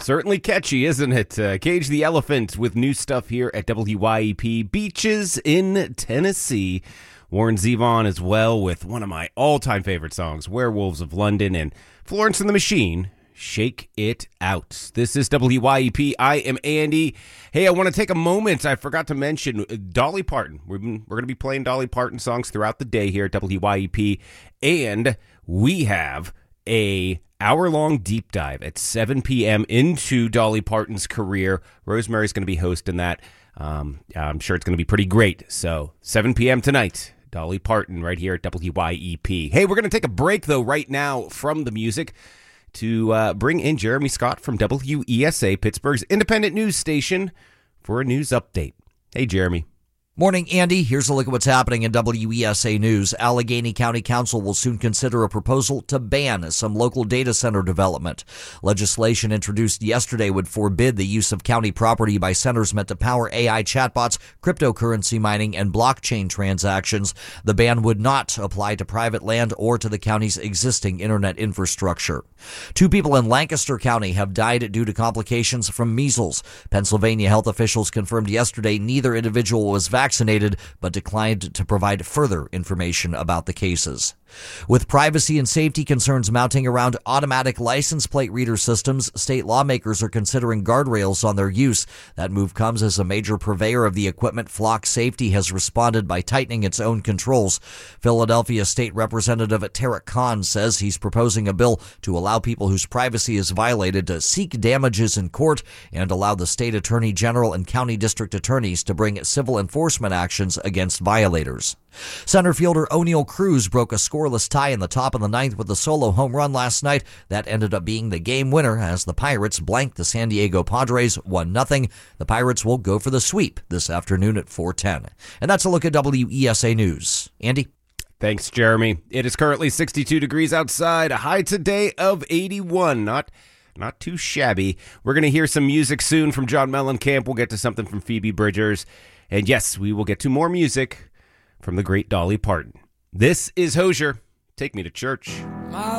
Certainly catchy, isn't it? Cage the Elephant with new stuff here at WYEP Beaches in Tennessee. Warren Zevon as well with one of my all-time favorite songs, Werewolves of London, and Florence and the Machine, Shake It Out. This is WYEP. I am Andy. Hey, I want to take a moment. I forgot to mention Dolly Parton. We're going to be playing Dolly Parton songs throughout the day here at WYEP, and we have a hour-long deep dive at 7 p.m. into Dolly Parton's career. Rosemary's going to be hosting that. I'm sure it's going to be pretty great. So 7 p.m. tonight, Dolly Parton right here at WYEP. Hey, we're going to take a break, though, right now from the music to bring in Jeremy Scott from WESA, Pittsburgh's independent news station, for a news update. Hey, Jeremy. Morning, Andy. Here's a look at what's happening in WESA News. Allegheny County Council will soon consider a proposal to ban some local data center development. Legislation introduced yesterday would forbid the use of county property by centers meant to power AI chatbots, cryptocurrency mining, and blockchain transactions. The ban would not apply to private land or to the county's existing internet infrastructure. 2 people in Lancaster County have died due to complications from measles. Pennsylvania health officials confirmed yesterday neither individual was vaccinated, but declined to provide further information about the cases. With privacy and safety concerns mounting around automatic license plate reader systems, state lawmakers are considering guardrails on their use. That move comes as a major purveyor of the equipment, Flock Safety, has responded by tightening its own controls. Philadelphia State Representative Tarek Khan says he's proposing a bill to allow people whose privacy is violated to seek damages in court and allow the state attorney general and county district attorneys to bring civil enforcement actions against violators. Center fielder O'Neal Cruz broke a scoreless tie in the top of the ninth with a solo home run last night. That ended up being the game winner as the Pirates blanked the San Diego Padres 1-0. The Pirates will go for the sweep this afternoon at 4:10. And that's a look at WESA News. Andy? Thanks, Jeremy. It is currently 62 degrees outside, a high today of 81. Not too shabby. We're going to hear some music soon from John Mellencamp. We'll get to something from Phoebe Bridgers. And yes, we will get to more music from the great Dolly Parton. This is Hozier. Take Me to Church.